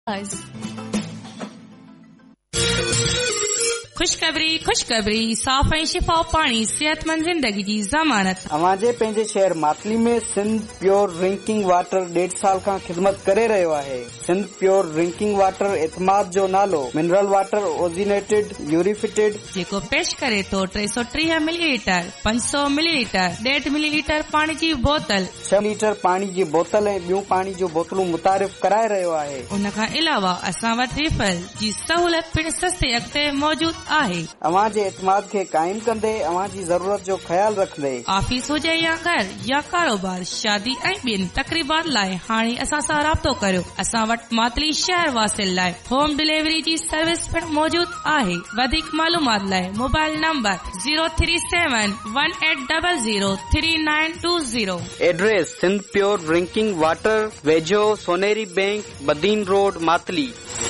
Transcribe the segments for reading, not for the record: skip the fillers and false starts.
खुशखबरी साफ़ ऐं शिफा पाणी सेहतमंद जिंदगी जी ज़मानत। अवांजे पंहिंजे शहर मातली में सिंध प्योर ड्रिंकिंग वाटर 1.5 साल खां ख़िदमत करे रहियो आहे। सिंध प्योर ड्रिंकिंग वाटर एतमाद जो नालो मिनरल वाटर ओजिनेटेड यूरिफिटेड जेको पेश करे तो 330 मिलीलीटर, 500 मिलीलीटर, 1.5 मिलीलीटर पाणी जी बोतल, 6 लीटर पाणी जी बोतल ऐं ॿियूं पाणी जूं बोतलूं मुतारिफ़ कराए रहियो आहे। उन खां अलावा असां वटि रिफल जी सहूलियत पिण सस्ते अघ ते मौजूद आहे। अवांजे एतमाद खे कायम कंदे अवांजी ज़रूरत जो ख्याल रखंदे ऑफिस हुजे या घर या कारोबार, शादी ऐं ॿियनि तकरीबात लाइ हाणे असां सां राब्तो करियो। असां वटि मातली शहर वासिल लाइ होम डिलीवरी जी सर्विस पिण मौजूद आहे। वधीक मालूमात लाइ mobile number 03718003920। Address Sindh pure drinking water, वेझो सोनेरी बैंक, बदीन रोड, मातली।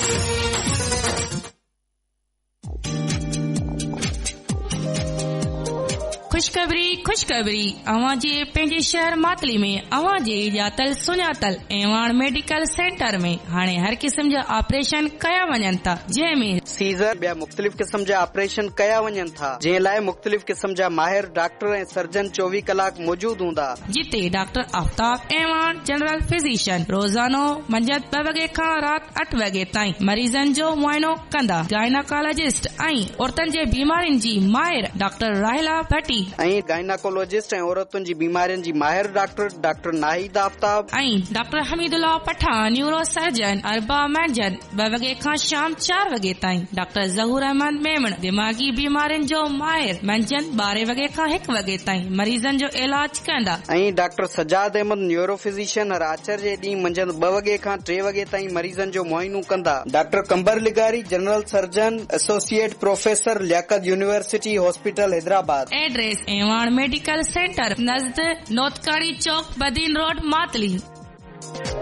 खुशखबरी अवां जे पंहिंजे शहर मातली में अवां जे ॼातल सुञातल एवान मेडिकल सेंटर में हाणे हर क़िस्म जा ऑपरेशन कया वञनि था, जंहिंमें सीज़र ॿिया मुख़्तलिफ़ क़िस्म जा ऑपरेशन कया वञनि था, जंहिं लाइ मुख़्तलिफ़ क़िस्म जा माहिर डॉक्टर ऐं सर्जन 24 कलाक मौजूद हूंदा। जिते doctor Aftab Evan general physician रोज़ानो मंझंदि 2 वॻे खां राति 8 वॻे ताईं मरीज़नि जो मुआइनो कंदा। गायनाकोलॉजिस्ट ऐं औरतुनि जे बीमारियुनि जी माहिर डॉक्टर राहिला भट्टी ऐं गायनाकोलॉजिस्ट ऐं औरतुनि जी बीमारियुनि जी माहिर डॉक्टर नाहिद आफ्ताब ऐं doctor Hameedullah Pathan neuro surgeon अरबा मंझंदि 2 वॻे खां शाम 4 वॻे ताईं। डॉक्टर ज़हूर अहमद मेमण दिमागी बीमारियुनि जो माहिर मंझंदि 12 वॻे खां 1 वॻे ताईं मरीज़नि जो इलाज कंदा। ऐं doctor Sajjad Ahmad neuro physician हर आचर जे ॾींहुं मंझंदि 2 वॻे खां 3 वॻे ताईं मरीज़नि जो मुआइनो कंदा। डॉक्टर कंबर लिगारी general surgeon associate professor Liaquat university hospital Hyderabad. Address Evan medical centre नज़द नोतकारी चौक, बदीन रोड, मातली।